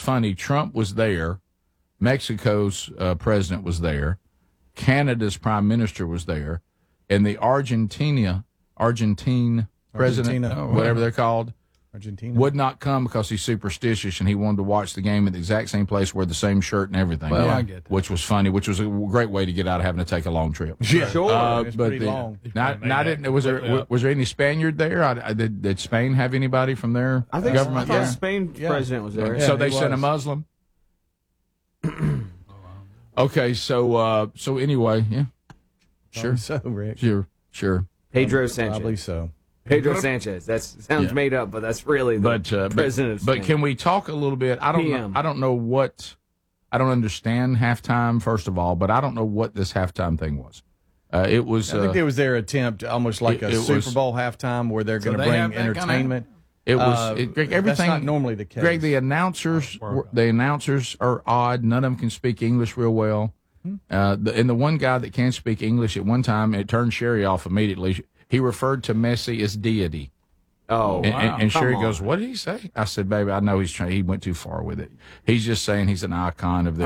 funny. Trump was there. Mexico's president was there. Canada's prime minister was there. And the Argentine president, whatever they're called, Argentina would not come because he's superstitious and he wanted to watch the game at the exact same place, wear the same shirt and everything. Well, I get that. Which was funny, which was a great way to get out of having to take a long trip. Yeah, sure. It's but pretty long. Was there any Spaniard there? Did Spain have anybody from their government? I thought Spain president was there. Yeah, so they sent a Muslim? Okay, so anyway, yeah. Sure. So, Rick. Sure. Pedro Sanchez. Probably so. Pedro Sanchez. That sounds made up, but that's really the president of Spain. But can we talk a little bit? I don't understand halftime, first of all, but I don't know what this halftime thing was. It was. I think it was their attempt, almost like a Super Bowl halftime, where they're going to bring entertainment. It was everything. That's not normally the case. Greg, the announcers are odd. None of them can speak English real well. And the one guy that can speak English at one time, it turned Sherry off immediately. He referred to Messi as deity. Oh, and Sherry goes, "What did he say?" I said, "Baby, I know he went too far with it. He's just saying he's an icon of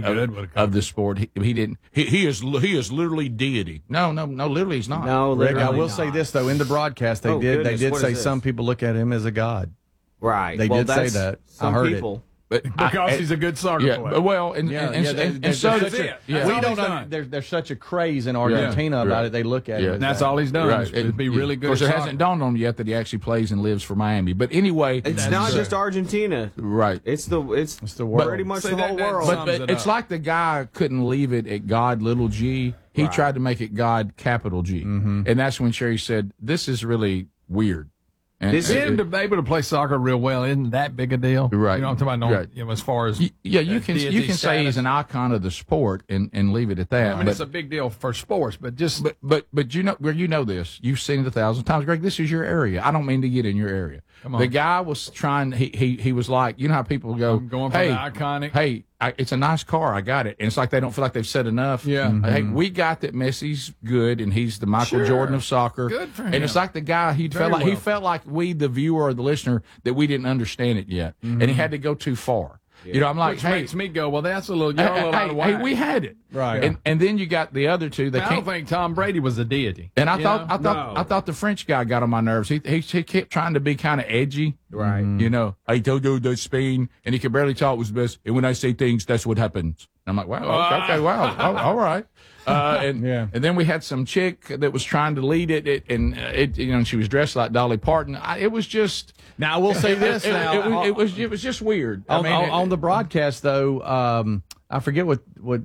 the sport. He didn't. He is literally deity. No, literally he's not. No, Rick, I will not. say this though. In the broadcast, they did say some people look at him as a god. Right. They did say that. I heard it. Because he's a good soccer player. Well, and so that's it. Yeah. We don't. There's such a craze in Argentina about it. They look at it. And that's all he's done. Right. Is be really good. Of course, it hasn't dawned on him yet that he actually plays and lives for Miami. But anyway, it's not just Argentina. Right. It's the world. Pretty much the whole world. But it's like the guy couldn't leave it at God little g. He tried to make it God capital G, and that's when Sherry said, "This is really weird." And to be able to play soccer real well isn't that big a deal, right? You know what I'm talking about? No, as far as you can say he's an icon of the sport and leave it at that. I mean, it's a big deal for sports, but you know this. You've seen it 1,000 times, Greg. This is your area. I don't mean to get in your area. Come on. The guy was trying. He was like, you know how people go, I'm going for the iconic. Hey, it's a nice car. I got it. And it's like they don't feel like they've said enough. Yeah. Hey, we got that Messi's good, and he's the Michael Jordan of soccer. Good for him. And it's like the guy. He felt like we, the viewer or the listener, that we didn't understand it yet, and he had to go too far. Yeah. You know, I'm like, which makes me go, well, that's a little out of whack. Hey, we had it right, and then you got the other two. I don't think Tom Brady was a deity. And I thought the French guy got on my nerves. He kept trying to be kind of edgy, right? You know, I told you that Spain, and he could barely talk was best. And when I say things, that's what happens. And I'm like, wow, okay, wow, all right. And then we had some chick that was trying to lead it, and she was dressed like Dolly Parton. It was just. Now I will say this. It was just weird. On the broadcast though, I forget what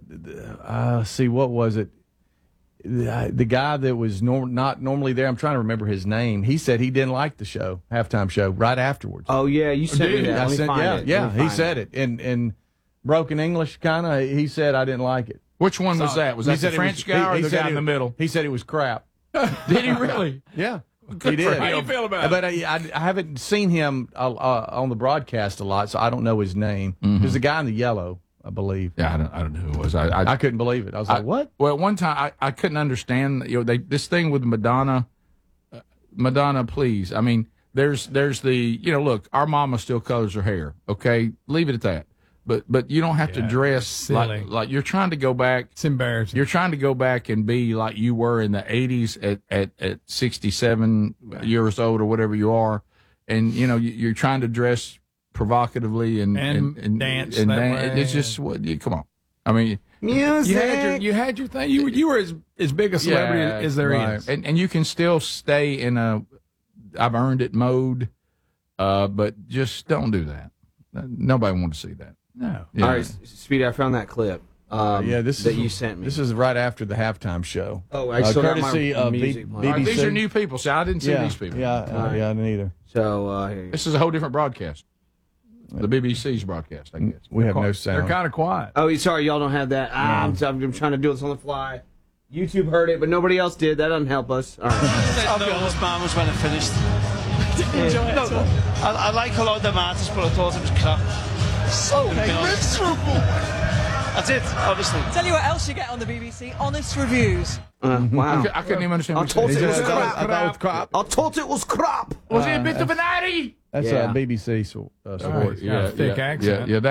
was it? The guy that was not normally there. I'm trying to remember his name. He said he didn't like the halftime show right afterwards. Oh yeah, you said it. He said it in broken English, kind of. He said I didn't like it. Which one was that? Was that the French guy or the guy in the middle? He said it was crap. Did he really? Yeah. He did. How do you feel about it? But I haven't seen him on the broadcast a lot, so I don't know his name. There's a guy in the yellow, I believe. Yeah, I don't know who it was. I couldn't believe it. I was like, what? Well, one time I couldn't understand. This thing with Madonna, please. I mean, there's the look. Our mama still colors her hair. Okay, leave it at that. But you don't have to dress like you're trying to go back. It's embarrassing. You're trying to go back and be like you were in the 80s at 67 years old or whatever you are, and you're trying to dress provocatively and dance. It's just come on. I mean, music. You had your thing. You were as big a celebrity as there is, and you can still stay in a I've earned it mode, but just don't do that. Nobody wanted to see that. No. Yeah. All right, Speedy, I found that clip. You sent me. This is right after the halftime show. Oh, I saw courtesy of music. BBC. These are new people, so I didn't see these people. Yeah, I didn't either. So this is a whole different broadcast. The BBC's broadcast, I guess. We have no sound. They're kind of quiet. Oh, sorry, y'all don't have that. I'm trying to do this on the fly. YouTube heard it, but nobody else did. That doesn't help us. All right. I'll be honest, man, was when it finished. Enjoy it. No, I like a lot of the matches, but I thought it was crap. So miserable. That's it, obviously. Tell you what else you get on the BBC: honest reviews. Wow. I couldn't even understand. I thought it was crap. I thought it was crap. Was it a bit of an addy? That's BBC sport. Thick accent. Yeah,